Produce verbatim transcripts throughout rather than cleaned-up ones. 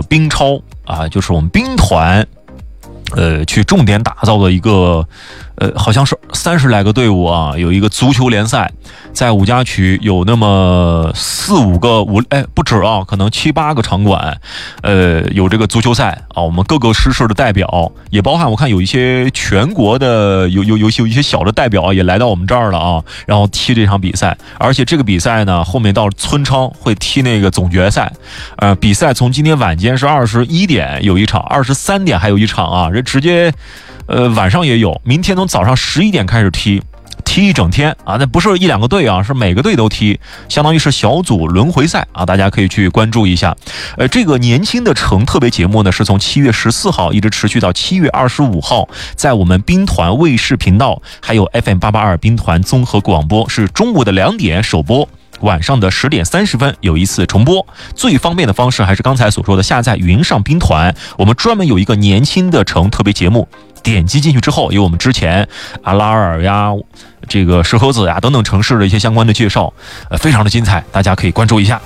冰超啊，就是我们兵团呃去重点打造的一个呃好像是三十来个队伍啊，有一个足球联赛，在五家区有那么四五个五哎不止啊，可能七八个场馆，呃有这个足球赛啊，我们各个师社的代表也包含，我看有一些全国的有有有有一些小的代表也来到我们这儿了啊，然后踢这场比赛，而且这个比赛呢后面到村超会踢那个总决赛，呃比赛从今天晚间是二十一点有一场，二十三点还有一场啊，这直接呃晚上也有，明天从早上十一点开始踢。踢一整天啊，那不是一两个队啊，是每个队都踢，相当于是小组轮回赛啊，大家可以去关注一下。呃，这个年轻的城特别节目呢，是从七月十四号一直持续到七月二十五号，在我们兵团卫视频道，还有 F M 八八二兵团综合广播，是中午的两点首播。晚上的十点三十分有一次重播，最方便的方式还是刚才所说的下载云上兵团，我们专门有一个年轻的城特别节目，点击进去之后有我们之前啊拉尔呀、这个石河子呀等等城市的一些相关的介绍，呃，非常的精彩，大家可以关注一下。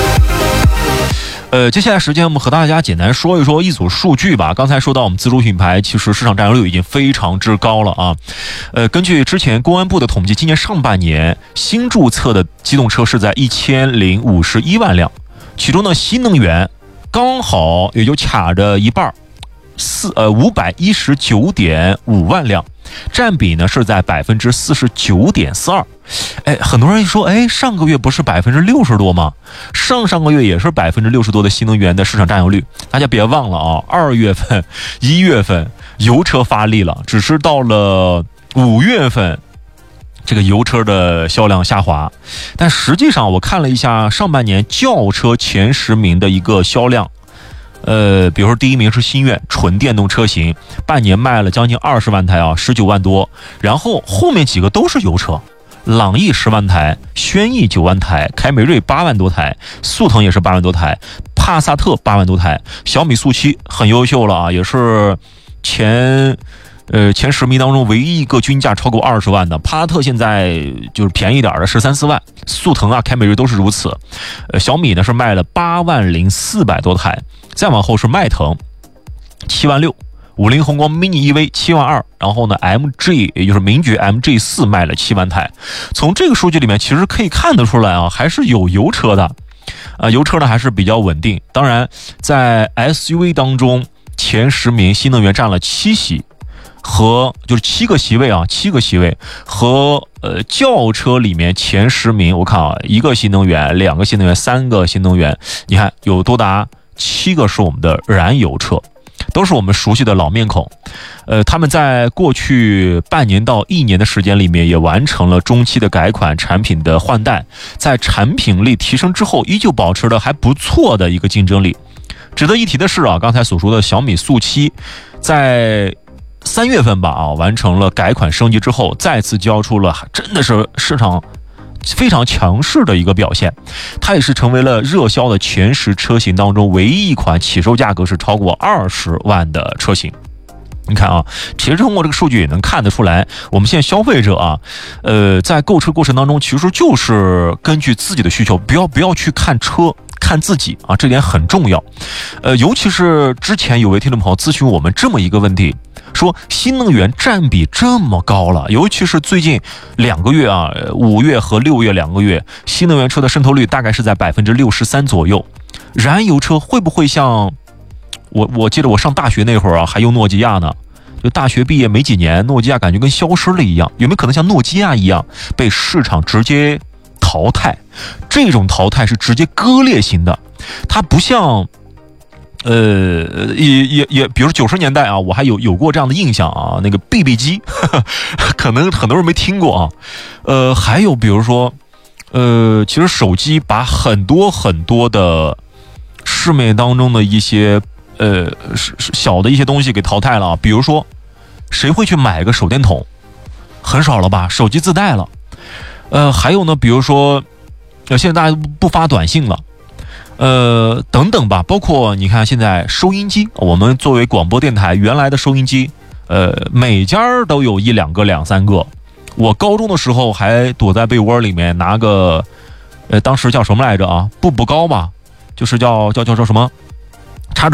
呃，接下来时间我们和大家简单说一说一组数据吧。刚才说到我们自主品牌其实市场占有率已经非常之高了啊。呃，根据之前公安部的统计，今年上半年新注册的机动车是在一千零五十一万辆，其中呢新能源刚好也就卡着一半，四呃五百一十九点五万辆，占比呢是在百分之四十九点四二。哎，很多人说，哎，上个月不是百分之六十多吗？上上个月也是百分之六十多的新能源的市场占有率。大家别忘了啊，二月份、一月份油车发力了，只是到了五月份，这个油车的销量下滑。但实际上，我看了一下上半年轿车前十名的一个销量。呃，比如说第一名是新悦纯电动车型，半年卖了将近二十万台啊，十九万多。然后后面几个都是油车，朗逸十万台，轩逸九万台，凯美瑞八万多台，速腾也是八万多台，帕萨特八万多台，小米速七很优秀了啊，也是前呃前十名当中唯一一个均价超过二十万的。帕萨特现在就是便宜点的十三四万，速腾啊、凯美瑞都是如此。呃，小米呢是卖了八万零四百多台。再往后是迈腾七万六，五菱宏光 mini E V 七万二，然后呢 M G 也就是名爵 M G 四卖了七万台。从这个数据里面其实可以看得出来啊，还是有油车的，呃，油车呢还是比较稳定。当然，在 S U V 当中，前十名新能源占了七席，和就是七个席位啊，七个席位和呃轿车里面前十名，我看啊，一个新能源，两个新能源，三个新能源，你看有多达七个是我们的燃油车，都是我们熟悉的老面孔。呃，他们在过去半年到一年的时间里面，也完成了中期的改款产品的换代，在产品力提升之后，依旧保持了还不错的一个竞争力。值得一提的是啊，刚才所说的小米速七，在三月份吧啊，完成了改款升级之后，再次交出了真的是市场非常强势的一个表现，它也是成为了热销的前十车型当中唯一一款起售价格是超过二十万的车型。你看啊，其实通过这个数据也能看得出来，我们现在消费者啊，呃，在购车过程当中，其实就是根据自己的需求，不要不要去看车，看自己啊，这点很重要。呃，尤其是之前有位听众朋友咨询我们这么一个问题，说新能源占比这么高了，尤其是最近两个月啊，五月和六月两个月，新能源车的渗透率大概是在百分之六十三左右。燃油车会不会像我我记得我上大学那会儿啊，还用诺基亚呢？就大学毕业没几年，诺基亚感觉跟消失了一样。有没有可能像诺基亚一样被市场直接淘汰？这种淘汰是直接割裂型的，它不像。呃，也也也，比如九十年代啊，我还有有过这样的印象啊，那个 B B 机，呵呵，可能很多人没听过啊。呃，还有比如说，呃，其实手机把很多很多的市面当中的一些呃小的一些东西给淘汰了啊。比如说，谁会去买个手电筒？很少了吧？手机自带了。呃，还有呢，比如说，呃，现在大家不发短信了。呃，等等吧，包括你看现在收音机，我们作为广播电台原来的收音机，呃，每家都有一两个、两三个。我高中的时候还躲在被窝里面拿个，呃，当时叫什么来着啊？步步高吧，就是叫叫叫叫什么